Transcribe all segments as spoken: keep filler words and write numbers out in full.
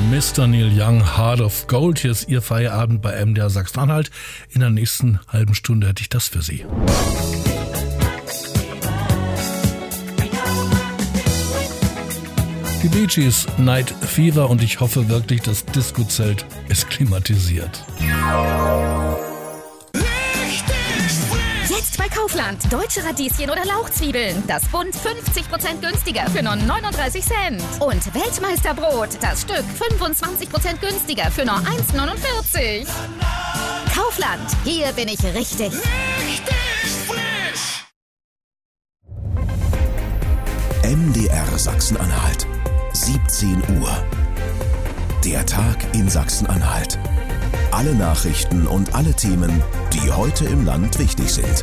Mister Neil Young, Heart of Gold. Hier ist Ihr Feierabend bei M D R Sachsen-Anhalt. In der nächsten halben Stunde hätte ich das für Sie. Die Bee Gees, Night Fever, und ich hoffe wirklich, das Disco-Zelt ist klimatisiert. Jetzt bei Kaufland. Deutsche Radieschen oder Lauchzwiebeln. Das Bund fünfzig Prozent günstiger für nur neununddreißig Cent. Und Weltmeisterbrot. Das Stück fünfundzwanzig Prozent günstiger für nur eins neunundvierzig. Kaufland. Hier bin ich richtig. Richtig frisch. M D R Sachsen-Anhalt. siebzehn Uhr. Der Tag in Sachsen-Anhalt. Alle Nachrichten und alle Themen, die heute im Land wichtig sind.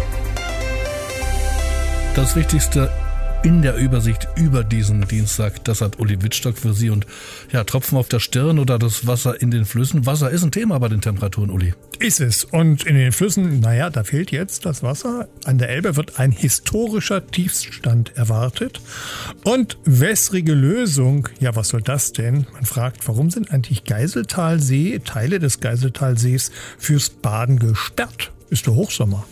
Das Wichtigste in der Übersicht über diesen Dienstag, das hat Uli Wittstock für Sie. Und ja, Tropfen auf der Stirn oder das Wasser in den Flüssen. Wasser ist ein Thema bei den Temperaturen, Uli. Ist es. Und in den Flüssen, naja, da fehlt jetzt das Wasser. An der Elbe wird ein historischer Tiefstand erwartet. Und wässrige Lösung, ja, was soll das denn? Man fragt, warum sind eigentlich Geiseltalsee, Teile des Geiseltalsees fürs Baden gesperrt? Ist der Hochsommer.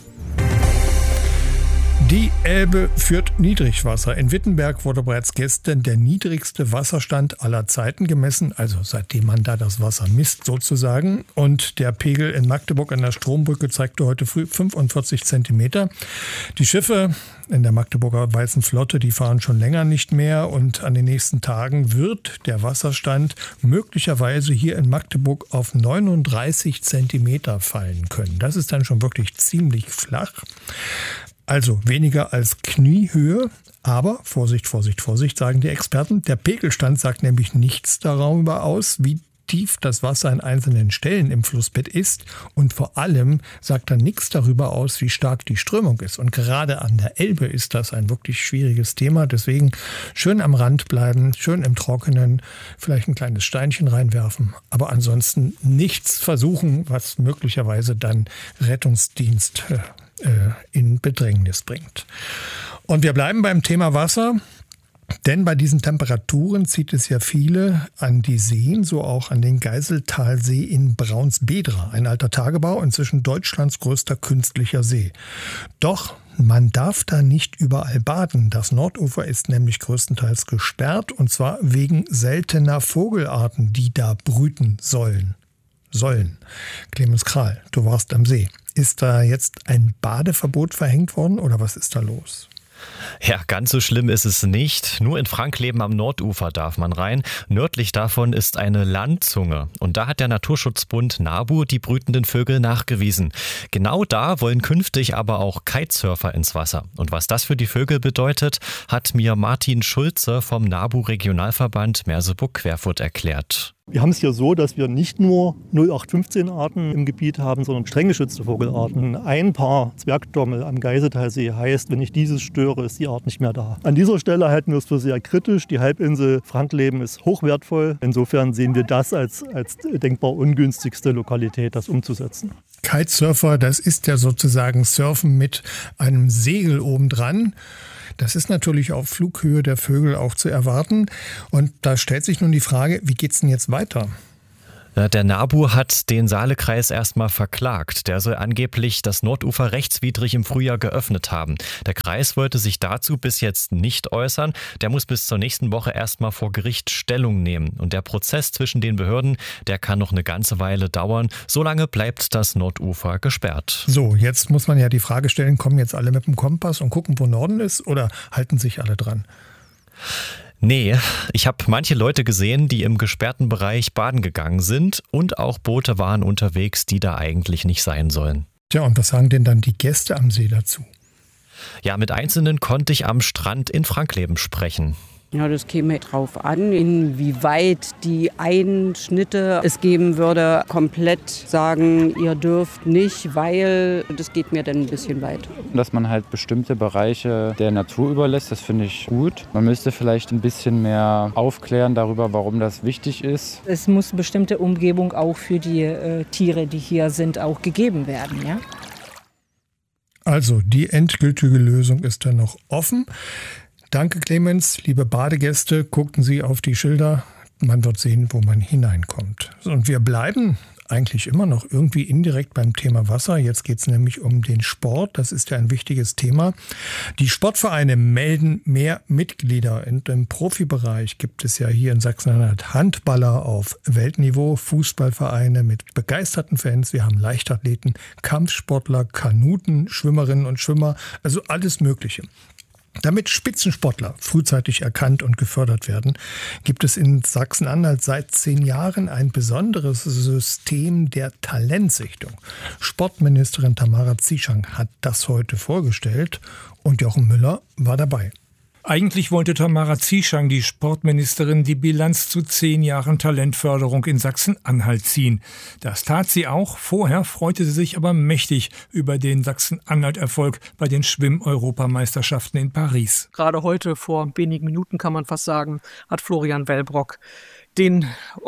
Die Elbe führt Niedrigwasser. In Wittenberg wurde bereits gestern der niedrigste Wasserstand aller Zeiten gemessen, also seitdem man da das Wasser misst sozusagen. Und der Pegel in Magdeburg an der Strombrücke zeigte heute früh fünfundvierzig Zentimeter. Die Schiffe in der Magdeburger Weißen Flotte, die fahren schon länger nicht mehr. Und an den nächsten Tagen wird der Wasserstand möglicherweise hier in Magdeburg auf neununddreißig Zentimeter fallen können. Das ist dann schon wirklich ziemlich flach. Also weniger als Kniehöhe, aber Vorsicht, Vorsicht, Vorsicht, sagen die Experten. Der Pegelstand sagt nämlich nichts darüber aus, wie tief das Wasser an einzelnen Stellen im Flussbett ist. Und vor allem sagt er nichts darüber aus, wie stark die Strömung ist. Und gerade an der Elbe ist das ein wirklich schwieriges Thema. Deswegen schön am Rand bleiben, schön im Trockenen, vielleicht ein kleines Steinchen reinwerfen. Aber ansonsten nichts versuchen, was möglicherweise dann Rettungsdienst äh, in Bedrängnis bringt. Und wir bleiben beim Thema Wasser, denn bei diesen Temperaturen zieht es ja viele an die Seen, so auch an den Geiseltalsee in Braunsbedra, ein alter Tagebau, inzwischen Deutschlands größter künstlicher See. Doch man darf da nicht überall baden. Das Nordufer ist nämlich größtenteils gesperrt, und zwar wegen seltener Vogelarten, die da brüten sollen. Sollen. Clemens Kral, du warst am See. Ist da jetzt ein Badeverbot verhängt worden oder was ist da los? Ja, ganz so schlimm ist es nicht. Nur in Frankleben am Nordufer darf man rein. Nördlich davon ist eine Landzunge. Und da hat der Naturschutzbund NABU die brütenden Vögel nachgewiesen. Genau da wollen künftig aber auch Kitesurfer ins Wasser. Und was das für die Vögel bedeutet, hat mir Martin Schulze vom NABU-Regionalverband Merseburg-Querfurt erklärt. Wir haben es hier so, dass wir nicht nur null acht fünfzehn Arten im Gebiet haben, sondern streng geschützte Vogelarten. Ein Paar Zwergdommel am Geiseltalsee heißt, wenn ich dieses störe, ist die Art nicht mehr da. An dieser Stelle halten wir es für sehr kritisch. Die Halbinsel Frankleben ist hochwertvoll. Insofern sehen wir das als, als denkbar ungünstigste Lokalität, das umzusetzen. Kitesurfer, das ist ja sozusagen Surfen mit einem Segel obendran. Das ist natürlich auf Flughöhe der Vögel auch zu erwarten. Und da stellt sich nun die Frage, wie geht's denn jetzt weiter? Der NABU hat den Saalekreis erstmal verklagt. Der soll angeblich das Nordufer rechtswidrig im Frühjahr geöffnet haben. Der Kreis wollte sich dazu bis jetzt nicht äußern. Der muss bis zur nächsten Woche erstmal vor Gericht Stellung nehmen. Und der Prozess zwischen den Behörden, der kann noch eine ganze Weile dauern. Solange bleibt das Nordufer gesperrt. So, jetzt muss man ja die Frage stellen, kommen jetzt alle mit dem Kompass und gucken, wo Norden ist, oder halten sich alle dran? Nee, ich habe manche Leute gesehen, die im gesperrten Bereich baden gegangen sind, und auch Boote waren unterwegs, die da eigentlich nicht sein sollen. Tja, und was sagen denn dann die Gäste am See dazu? Ja, mit Einzelnen konnte ich am Strand in Frankleben sprechen. Ja, das käme drauf an, inwieweit die Einschnitte es geben würde, komplett sagen, ihr dürft nicht, weil das geht mir dann ein bisschen weit. Dass man halt bestimmte Bereiche der Natur überlässt, das finde ich gut. Man müsste vielleicht ein bisschen mehr aufklären darüber, warum das wichtig ist. Es muss bestimmte Umgebung auch für die äh, Tiere, die hier sind, auch gegeben werden, ja? Also die endgültige Lösung ist dann noch offen. Danke Clemens, liebe Badegäste, guckten Sie auf die Schilder. Man wird sehen, wo man hineinkommt. Und wir bleiben eigentlich immer noch irgendwie indirekt beim Thema Wasser. Jetzt geht es nämlich um den Sport. Das ist ja ein wichtiges Thema. Die Sportvereine melden mehr Mitglieder. Und im Profibereich gibt es ja hier in Sachsen-Anhalt Handballer auf Weltniveau, Fußballvereine mit begeisterten Fans. Wir haben Leichtathleten, Kampfsportler, Kanuten, Schwimmerinnen und Schwimmer, also alles Mögliche. Damit Spitzensportler frühzeitig erkannt und gefördert werden, gibt es in Sachsen-Anhalt seit zehn Jahren ein besonderes System der Talentsichtung. Sportministerin Tamara Zieschang hat das heute vorgestellt und Jochen Müller war dabei. Eigentlich wollte Tamara Zieschang, die Sportministerin, die Bilanz zu zehn Jahren Talentförderung in Sachsen-Anhalt ziehen. Das tat sie auch. Vorher freute sie sich aber mächtig über den Sachsen-Anhalt-Erfolg bei den Schwimm-Europameisterschaften in Paris. Gerade heute, vor wenigen Minuten kann man fast sagen, hat Florian Wellbrock den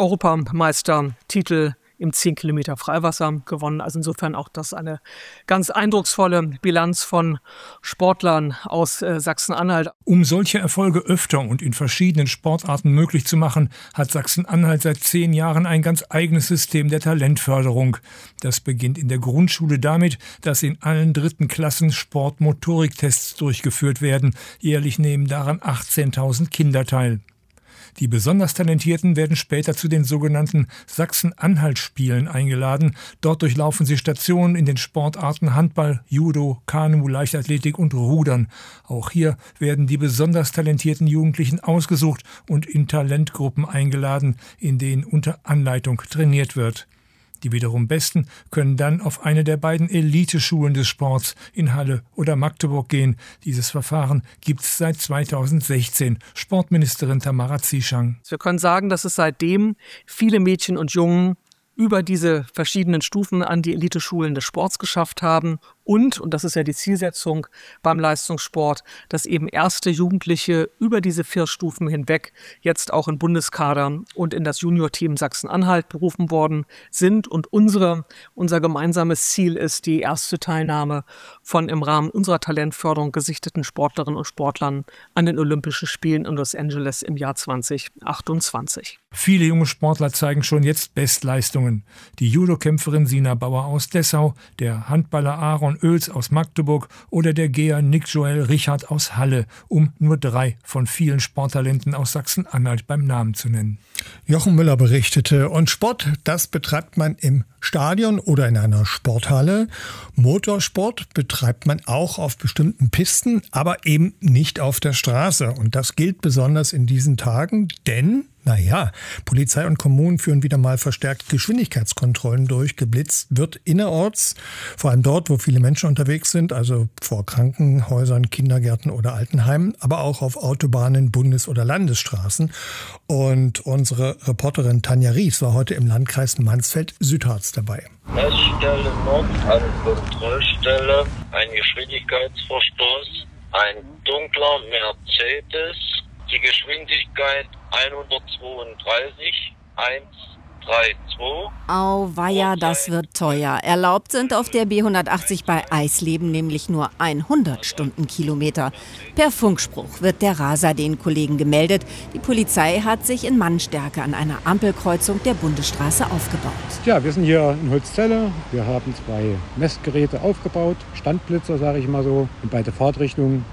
Europameistertitel im zehn Kilometer Freiwasser gewonnen. Also insofern auch das eine ganz eindrucksvolle Bilanz von Sportlern aus äh, Sachsen-Anhalt. Um solche Erfolge öfter und in verschiedenen Sportarten möglich zu machen, hat Sachsen-Anhalt seit zehn Jahren ein ganz eigenes System der Talentförderung. Das beginnt in der Grundschule damit, dass in allen dritten Klassen Sportmotoriktests durchgeführt werden. Jährlich nehmen daran achtzehntausend Kinder teil. Die besonders Talentierten werden später zu den sogenannten Sachsen-Anhalt-Spielen eingeladen. Dort durchlaufen sie Stationen in den Sportarten Handball, Judo, Kanu, Leichtathletik und Rudern. Auch hier werden die besonders talentierten Jugendlichen ausgesucht und in Talentgruppen eingeladen, in denen unter Anleitung trainiert wird. Die wiederum Besten können dann auf eine der beiden Eliteschulen des Sports in Halle oder Magdeburg gehen. Dieses Verfahren gibt es seit zweitausendsechzehn. Sportministerin Tamara Zieschang. Wir können sagen, dass es seitdem viele Mädchen und Jungen über diese verschiedenen Stufen an die Eliteschulen des Sports geschafft haben. Und, und das ist ja die Zielsetzung beim Leistungssport, dass eben erste Jugendliche über diese vier Stufen hinweg jetzt auch in Bundeskader und in das Juniorteam Sachsen-Anhalt berufen worden sind. Und unsere, unser gemeinsames Ziel ist die erste Teilnahme von im Rahmen unserer Talentförderung gesichteten Sportlerinnen und Sportlern an den Olympischen Spielen in Los Angeles im Jahr zweitausendachtundzwanzig. Viele junge Sportler zeigen schon jetzt Bestleistungen. Die Judokämpferin Sina Bauer aus Dessau, der Handballer Aaron Oels aus Magdeburg oder der Geher Nick Joel Richard aus Halle, um nur drei von vielen Sporttalenten aus Sachsen-Anhalt beim Namen zu nennen. Jochen Müller berichtete. Und Sport, das betreibt man im Stadion oder in einer Sporthalle. Motorsport betreibt man auch auf bestimmten Pisten, aber eben nicht auf der Straße. Und das gilt besonders in diesen Tagen, denn naja, Polizei und Kommunen führen wieder mal verstärkt Geschwindigkeitskontrollen durch. Geblitzt wird innerorts, vor allem dort, wo viele Menschen unterwegs sind, also vor Krankenhäusern, Kindergärten oder Altenheimen, aber auch auf Autobahnen, Bundes- oder Landesstraßen. Und unsere Reporterin Tanja Ries war heute im Landkreis Mansfeld-Südharz dabei. Messstelle Nord an Kontrollstelle, ein Geschwindigkeitsverstoß, ein dunkler Mercedes. Die Geschwindigkeit hundertzweiunddreißig, hundertdreiundzwanzig. Auweia, das wird teuer. Erlaubt sind auf der B hundertachtzig bei Eisleben nämlich nur hundert Stundenkilometer. Per Funkspruch wird der Raser den Kollegen gemeldet. Die Polizei hat sich in Mannstärke an einer Ampelkreuzung der Bundesstraße aufgebaut. Ja, wir sind hier in Holzzelle. Wir haben zwei Messgeräte aufgebaut, Standblitzer, sage ich mal so, in beide Fahrtrichtungen.